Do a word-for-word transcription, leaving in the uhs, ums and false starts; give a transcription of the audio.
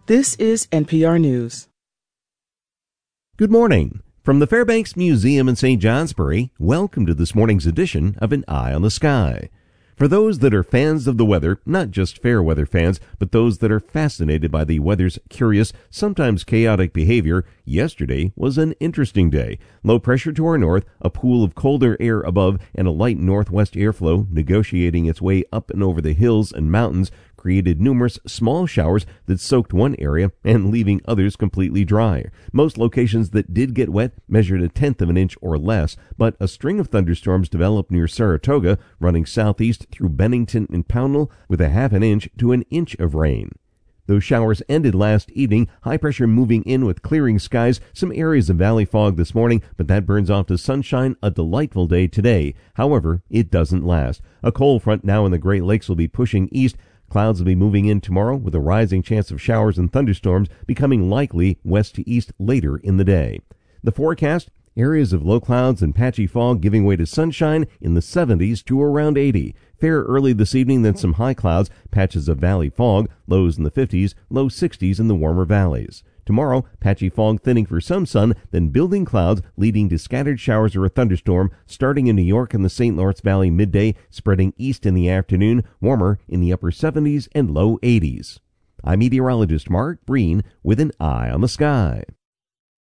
This is N P R News. Good morning. From the Fairbanks Museum in Saint Johnsbury, welcome to this morning's edition of An Eye on the Sky. For those that are fans of the weather, not just fair weather fans, but those that are fascinated by the weather's curious, sometimes chaotic behavior, yesterday was an interesting day. Low pressure to our north, a pool of colder air above, and a light northwest airflow negotiating its way up and over the hills and mountains created numerous small showers that soaked one area and leaving others completely dry. Most locations that did get wet measured a tenth of an inch or less, but a string of thunderstorms developed near Saratoga, running southeast through Bennington and Pownell with a half an inch to an inch of rain. Those showers ended last evening, high pressure moving in with clearing skies, some areas of valley fog this morning, but that burns off to sunshine, a delightful day today. However, it doesn't last. A cold front now in the Great Lakes will be pushing east. Clouds will be moving in tomorrow with a rising chance of showers and thunderstorms becoming likely west to east later in the day. The forecast, areas of low clouds and patchy fog giving way to sunshine in the seventies to around eighty. Fair early this evening, then some high clouds, patches of valley fog, lows in the fifties, low sixties in the warmer valleys. Tomorrow, patchy fog thinning for some sun, then building clouds leading to scattered showers or a thunderstorm, starting in New York and the Saint Lawrence Valley midday, spreading east in the afternoon, warmer in the upper seventies and low eighties. I'm meteorologist Mark Breen with An Eye on the Sky.